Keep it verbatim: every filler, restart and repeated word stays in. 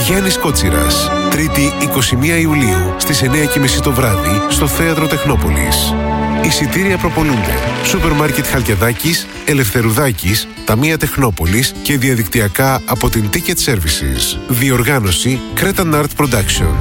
Γιάννης Κότσιρας. Τρίτη εικοστή πρώτη Ιουλίου στις εννιά και μισή το βράδυ στο Θέατρο Τεχνόπολης. Εισιτήρια προπολούνται. Σούπερ Μάρκετ Χαλκιδάκης, Ελευθερουδάκης, Ταμεία Τεχνόπολης και διαδικτυακά από την Ticket Services. Διοργάνωση Cretan Art Productions.